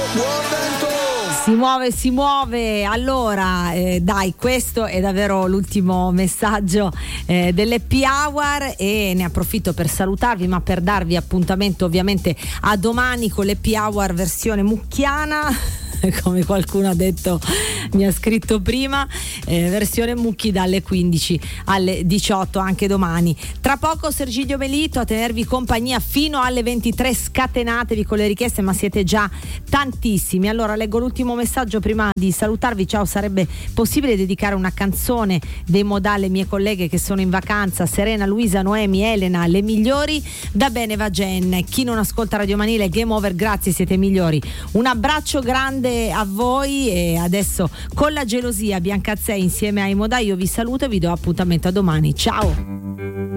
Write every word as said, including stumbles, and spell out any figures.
Buon vento! Si muove, si muove. Allora, eh, dai, questo è davvero l'ultimo messaggio eh, dell'Happy Hour e ne approfitto per salutarvi, ma per darvi appuntamento ovviamente a domani con l'Happy Hour versione mucchiana. Come qualcuno ha detto, mi ha scritto prima, eh, versione Mucchi dalle quindici alle diciotto anche domani. Tra poco Sergilio Melito a tenervi compagnia fino alle ventitré. Scatenatevi con le richieste, ma siete già tantissimi. Allora leggo l'ultimo messaggio prima di salutarvi. Ciao, sarebbe possibile dedicare una canzone dei Modà alle mie colleghe che sono in vacanza? Serena, Luisa, Noemi, Elena, le migliori. Da bene va Jen. Chi non ascolta Radio Manile, game over, grazie, siete migliori. Un abbraccio grande a voi e adesso con la gelosia Biancazzè insieme ai Modà io vi saluto e vi do appuntamento a domani. Ciao.